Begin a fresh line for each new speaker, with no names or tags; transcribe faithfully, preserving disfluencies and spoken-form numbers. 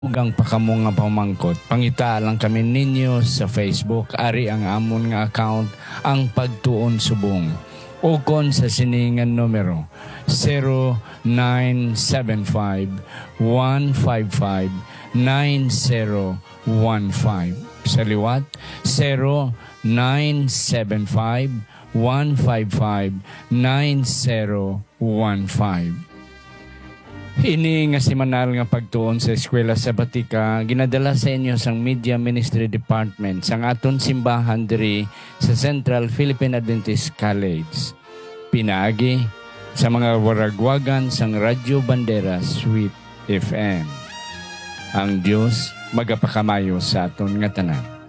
Ugang pakamo nga pamangkot, pangita lang kami ninyo sa Facebook, ari ang amon nga account, ang Pagtuon Subong. Ukon sa siningan numero zero nine seven five one five five nine zero one five. Sa liwat, zero nine seven five one five five nine zero one five. Ini nga simanal nga pagtuon sa eskwela sa Batika, ginadala sa inyo sang Media Ministry Department sang aton simbahan diri sa Central Philippine Adventist College. Pinaagi sa mga waragwagan sang Radyo Bandera Sweet F M. Ang Diyos magapakamayo sa aton nga tanan.